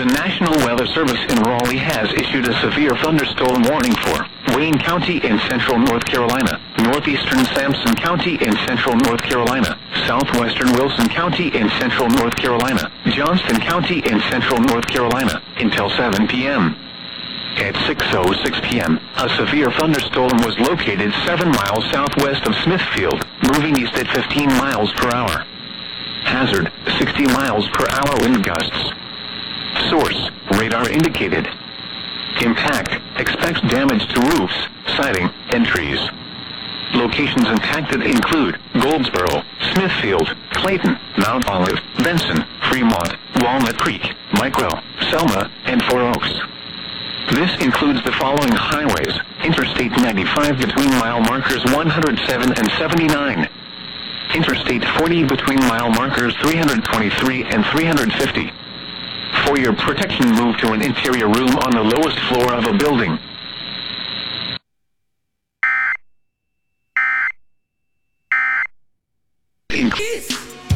The National Weather Service in Raleigh has issued a severe thunderstorm warning for Wayne County in central North Carolina, northeastern Sampson County in central North Carolina, southwestern Wilson County in central North Carolina, Johnston County in central North Carolina, until 7 p.m. At 6:06 p.m., a severe thunderstorm was located 7 miles southwest of Smithfield, moving east at 15 miles per hour. Hazard, 60 miles per hour wind gusts. Source, radar indicated. Impact, expects damage to roofs, siding, and trees. Locations impacted include Goldsboro, Smithfield, Clayton, Mount Olive, Benson, Fremont, Walnut Creek, Micro, Selma, and Four Oaks. This includes the following highways: Interstate 95 between mile markers 107 and 79. Interstate 40 between mile markers 323 and 350. For your protection, move to an interior room on the lowest floor of a building. Yes.